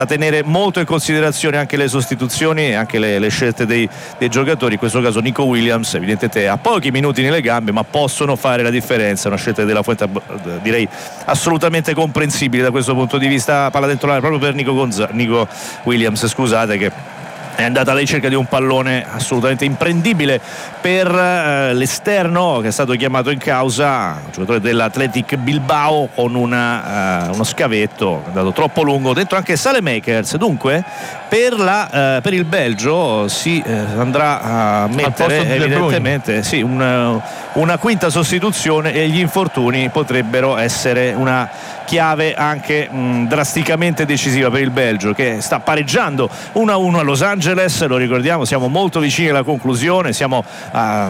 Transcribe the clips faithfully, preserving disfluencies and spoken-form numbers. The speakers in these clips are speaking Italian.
da tenere molto in considerazione anche le sostituzioni e anche le, le scelte dei, dei giocatori. In questo caso Nico Williams evidentemente ha pochi minuti nelle gambe, ma possono fare la differenza. Una scelta della Fuente direi assolutamente comprensibile da questo punto di vista. Palla dentro l'area proprio per Nico, Gonza- Nico Williams, scusate, che è andata alla ricerca di un pallone assolutamente imprendibile per eh, l'esterno che è stato chiamato in causa, un giocatore dell'Athletic Bilbao, con una, uh, uno scavetto è andato troppo lungo, dentro anche Saelemaekers. Dunque per, la, uh, per il Belgio si uh, andrà a mettere evidentemente sì, una, una quinta sostituzione, e gli infortuni potrebbero essere una chiave anche mh, drasticamente decisiva per il Belgio, che sta pareggiando uno a uno a Los Angeles. Lo ricordiamo, siamo molto vicini alla conclusione, siamo a,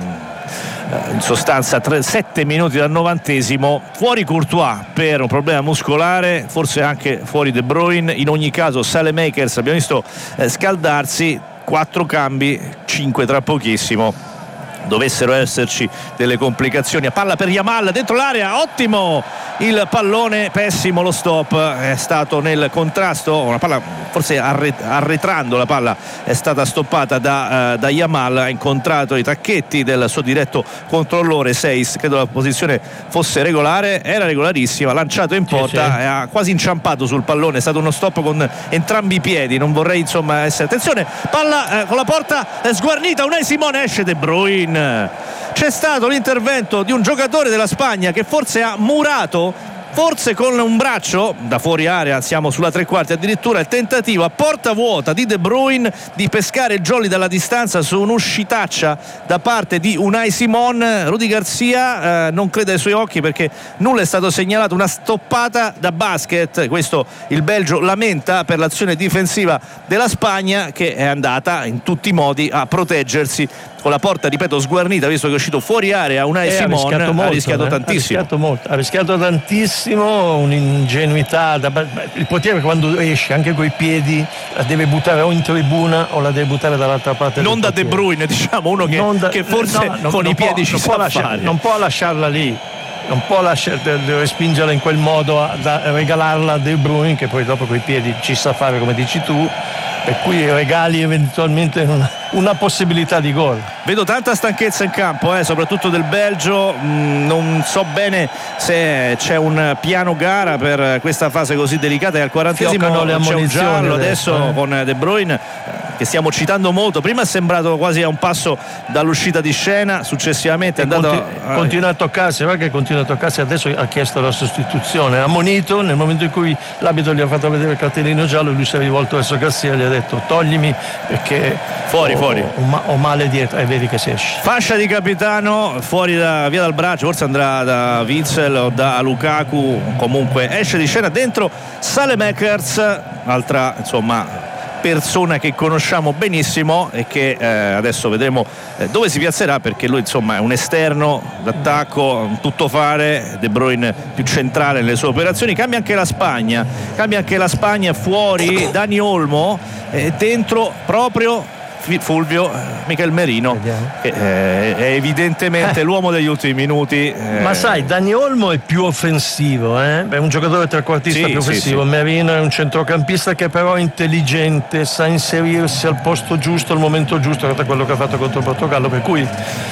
in sostanza tre, sette minuti dal novantesimo. Fuori Courtois per un problema muscolare, forse anche fuori De Bruyne. In ogni caso Saelemaekers abbiamo visto eh, scaldarsi. Quattro cambi, cinque tra pochissimo. Dovessero esserci delle complicazioni. A palla per Yamal dentro l'area, ottimo il pallone, pessimo lo stop, è stato nel contrasto, una palla forse arretrando, la palla è stata stoppata da, uh, da Yamal, ha incontrato i tacchetti del suo diretto controllore Seis. Credo la posizione fosse regolare, era regolarissima, lanciato in porta, sì, sì. Ha quasi inciampato sul pallone, è stato uno stop con entrambi i piedi, non vorrei insomma essere, attenzione, palla eh, con la porta eh, sguarnita, Unai Simone, esce De Bruyne. C'è stato l'intervento di un giocatore della Spagna che forse ha murato, forse con un braccio da fuori area, siamo sulla tre quarti, addirittura il tentativo a porta vuota di De Bruyne di pescare Jolly dalla distanza su un'uscitaccia da parte di Unai Simon. Rudy Garcia eh, non crede ai suoi occhi, perché nulla è stato segnalato, una stoppata da basket. Questo il Belgio lamenta per l'azione difensiva della Spagna, che è andata in tutti i modi a proteggersi con la porta, ripeto, sguarnita, visto che è uscito fuori area. Unai eh, Simon ha rischiato, molto, ha rischiato eh? tantissimo ha rischiato molto, ha rischiato tantissimo, un'ingenuità da... il portiere quando esce anche coi piedi la deve buttare o in tribuna o la deve buttare dall'altra parte, non da De Bruyne, diciamo, uno che, da... che forse no, no, con i piedi può, ci non sa può lasciar, fare, non può lasciarla lì, non può lasciare, deve spingerla in quel modo, da regalarla a De Bruyne, che poi dopo coi piedi ci sa fare, come dici tu, per cui regali eventualmente una, una possibilità di gol. Vedo tanta stanchezza in campo, eh, soprattutto del Belgio. Mm, non so bene se c'è un piano gara per questa fase così delicata, e al quarantesimo c'è un giallo adesso, adesso eh. con De Bruyne, che stiamo citando molto. Prima è sembrato quasi a un passo dall'uscita di scena, successivamente è andato continu- a... continua a toccarsi, va che continua a toccarsi. Adesso ha chiesto la sostituzione, ha ammonito. Nel momento in cui l'arbitro gli ha fatto vedere il cartellino giallo, lui si è rivolto verso Garcia e gli ha detto toglimi, perché fuori, ho, fuori. Ho, ho, ho male dietro, e vedi che si esce. Fascia di capitano, fuori da, via dal braccio, forse andrà da Witsel o da Lukaku, comunque esce di scena. Dentro Saelemaekers, altra insomma persona che conosciamo benissimo e che eh, adesso vedremo eh, dove si piazzerà, perché lui insomma è un esterno d'attacco, un tuttofare. De Bruyne più centrale nelle sue operazioni. Cambia anche la Spagna, cambia anche la Spagna fuori Dani Olmo, e dentro proprio Fulvio Michel Merino, che eh, è evidentemente eh. l'uomo degli ultimi minuti. eh. Ma sai, Dani Olmo è più offensivo, eh? È un giocatore trequartista sì, più offensivo. Sì, sì. Merino è un centrocampista che però è intelligente, sa inserirsi al posto giusto, al momento giusto, che è quello che ha fatto contro il Portogallo, per cui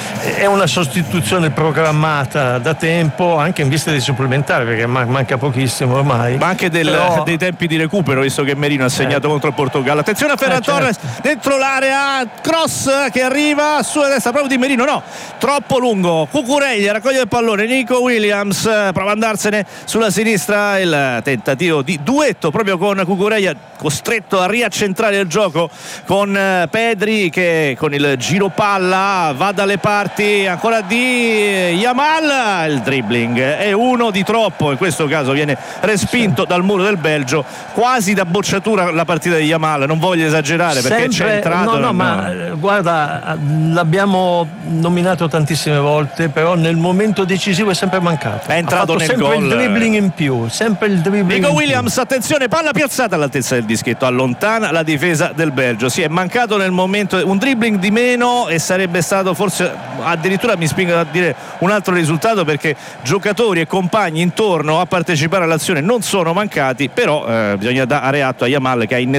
è una sostituzione programmata da tempo, anche in vista dei supplementari, perché manca pochissimo ormai, ma anche del, però... dei tempi di recupero, visto che Merino ha segnato eh. contro il Portogallo. Attenzione a Ferran eh, Torres, certo. dentro l'area, cross che arriva sulla destra proprio di Merino, no, troppo lungo. Cucurella raccoglie il pallone, Nico Williams prova ad andarsene sulla sinistra, il tentativo di duetto proprio con Cucurella, costretto a riaccentrare il gioco con Pedri, che con il giro palla va dalle parti ancora di Yamal. Il dribbling è uno di troppo, in questo caso viene respinto dal muro del Belgio, quasi da bocciatura la partita di Yamal, non voglio esagerare perché sempre, c'è entrato. No, no, ma guarda, l'abbiamo nominato tantissime volte, però nel momento decisivo è sempre mancato. È entrato nel sempre gol. il dribbling in più, sempre il dribbling. Nico Williams, attenzione, palla piazzata all'altezza del dischetto, allontana la difesa del Belgio. Si è mancato nel momento un dribbling di meno e sarebbe stato forse addirittura mi spingo a dire un altro risultato, perché giocatori e compagni intorno a partecipare all'azione non sono mancati, però eh, bisogna dare atto a Yamal che ha innestato